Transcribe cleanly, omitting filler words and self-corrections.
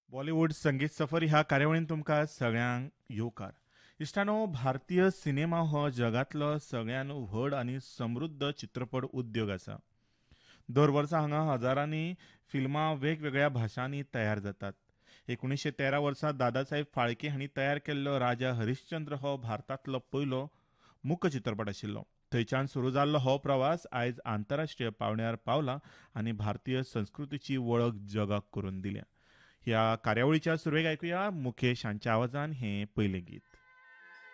बॉलिवूड संगीत सफर ह्या कार्यावळीन तुमकां सगळ्यांक येवकार. इश्टानो, भारतीय सिनेमा हो जगातलो सगळ्यान व्हड आनी समृद्ध चित्रपट उद्योग आसा. दर वर्सा हांगा हजारांनी फिल्मां वेगवेगळ्या भाशांनी तयार जातात. 1913 वर्सा दादासाहेब फाळके हांणी तयार केल्लो राजा हरिश्चंद्र हो भारतांतलो पयलो मूक चित्रपट आशिल्लो. थंयच्यान सुरू जाल्लो हो प्रवास आयज आंतरराष्ट्रीय पावंड्यार पावला आनी भारतीय संस्कृतीची वळख जगाक करून दिल्या. ह्या कार्यावळीच्या सुरवेक आयकुया मुकेश हांच्या आवाजान हें पयलें गीत.